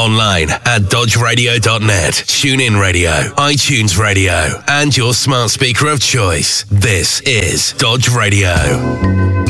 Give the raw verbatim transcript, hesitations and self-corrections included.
Online at dodge radio dot net, TuneIn Radio, iTunes Radio, and your smart speaker of choice. This is Dodge Radio.